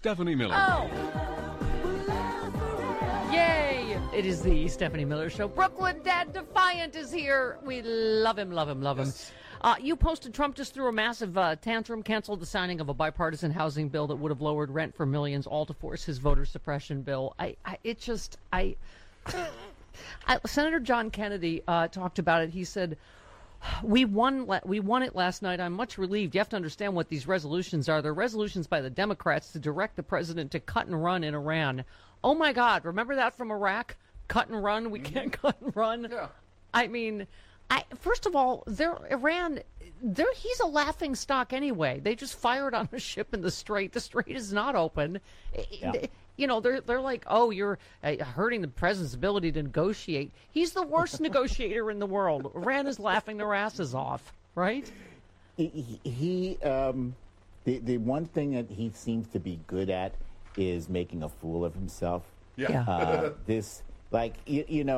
Stephanie Miller. Oh! Yay! It is the Stephanie Miller Show. Brooklyn Dad Defiant is here. We love him, love him, love him. Yes. You posted Trump just threw a massive tantrum, canceled the signing of a bipartisan housing bill that would have lowered rent for millions, all to force his voter suppression bill. Senator John Kennedy talked about it. He said, We won it last night. I'm much relieved. You have to understand what these resolutions are. They're resolutions by the Democrats to direct the president to cut and run in Iran. Oh, my God. Remember that from Iraq? Cut and run. We can't cut and run. Yeah. I mean, first of all, Iran, he's a laughing stock anyway. They just fired on a ship in the Strait. The Strait is not open. Yeah. You know, they're like, oh, you're hurting the president's ability to negotiate. He's the worst negotiator in the world. Iran is laughing their asses off, right? The one thing that he seems to be good at is making a fool of himself. Yeah. You know,